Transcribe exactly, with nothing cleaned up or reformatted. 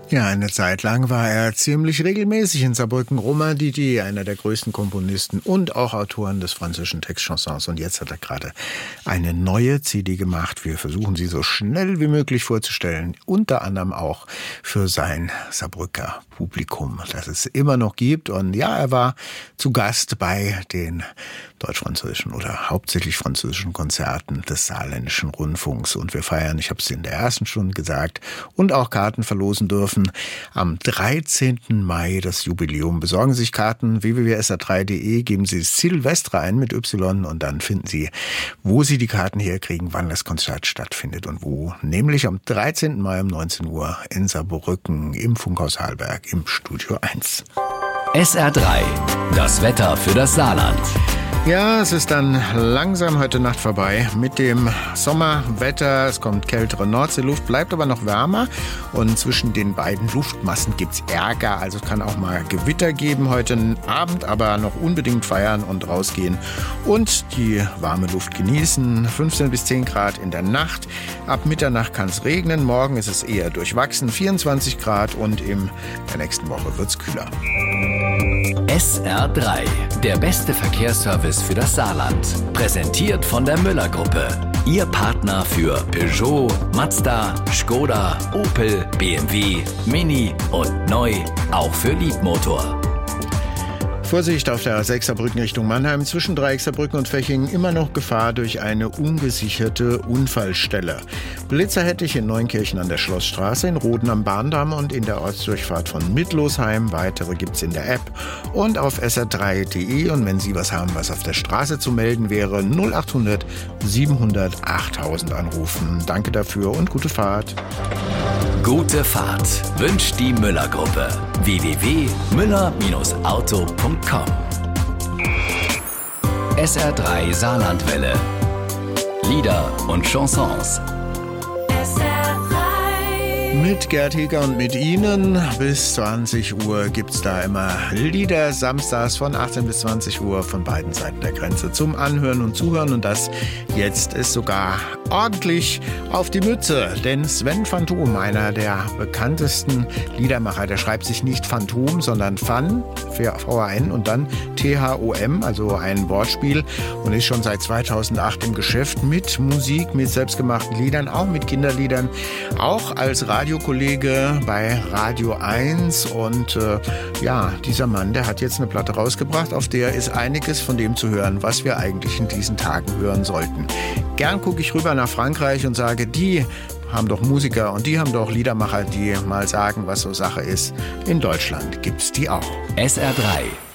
Ja, eine Zeit lang war er ziemlich regelmäßig in Saarbrücken. Romain Didier, einer der größten Komponisten und auch Autoren des französischen Textchansons. Und jetzt hat er gerade eine neue C D gemacht. Wir versuchen sie so schnell wie möglich vorzustellen. Unter anderem auch für sein Saarbrücker Publikum, das es immer noch gibt. Und ja, er war zu Gast bei den deutsch-französischen oder hauptsächlich französischen Konzerten des Saarländischen Rundfunks. Und wir feiern, ich habe es in der ersten Stunde gesagt, und auch Karten verlosen dürfen. Am dreizehnten Mai das Jubiläum. Besorgen Sie sich Karten, w w w punkt s r drei punkt d e, geben Sie Silvestre ein mit Y und dann finden Sie, wo Sie die Karten herkriegen, wann das Konzert stattfindet und wo. Nämlich am dreizehnten Mai um neunzehn Uhr in Saarbrücken im Funkhaus Halberg im Studio eins. S R drei, das Wetter für das Saarland. Ja, es ist dann langsam heute Nacht vorbei mit dem Sommerwetter. Es kommt kältere Nordseeluft, bleibt aber noch wärmer. Und zwischen den beiden Luftmassen gibt's Ärger. Also es kann auch mal Gewitter geben heute Abend, aber noch unbedingt feiern und rausgehen. Und die warme Luft genießen. fünfzehn bis zehn Grad in der Nacht. Ab Mitternacht kann es regnen. Morgen ist es eher durchwachsen. vierundzwanzig Grad und in der nächsten Woche wird's kühler. S R drei, der beste Verkehrsservice für das Saarland. Präsentiert von der Müller-Gruppe. Ihr Partner für Peugeot, Mazda, Skoda, Opel, B M W, Mini und neu auch für Liebmotor. Vorsicht auf der A sechs Saarbrücken Richtung Mannheim. Zwischen Dreieck Saarbrücken und Feching immer noch Gefahr durch eine ungesicherte Unfallstelle. Blitzerhettich in Neunkirchen an der Schlossstraße, in Roden am Bahndamm und in der Ortsdurchfahrt von Mittlosheim. Weitere gibt's in der App und auf s r drei punkt d e. Und wenn Sie was haben, was auf der Straße zu melden wäre, null acht hundert siebenhundert achttausend anrufen. Danke dafür und gute Fahrt. Gute Fahrt wünscht die Müller-Gruppe. w w w punkt müller auto punkt com. S R drei Saarlandwelle. Lieder und Chansons. Mit Gerd Heger und mit Ihnen bis zwanzig Uhr gibt's da immer Lieder, samstags von achtzehn bis zwanzig Uhr von beiden Seiten der Grenze zum Anhören und Zuhören. Und das jetzt ist sogar ordentlich auf die Mütze. Denn Sven Phantom, einer der bekanntesten Liedermacher, der schreibt sich nicht Phantom, sondern Phan, V A N und dann T H O M, also ein Wortspiel, und ist schon seit zweitausendacht im Geschäft mit Musik, mit selbstgemachten Liedern, auch mit Kinderliedern, auch als Radiokollege bei Radio eins. Und äh, ja, dieser Mann, der hat jetzt eine Platte rausgebracht, auf der ist einiges von dem zu hören, was wir eigentlich in diesen Tagen hören sollten. Gern gucke ich rüber nach Frankreich und sage, die haben doch Musiker und die haben doch Liedermacher, die mal sagen, was so Sache ist. In Deutschland gibt's die auch. S R drei,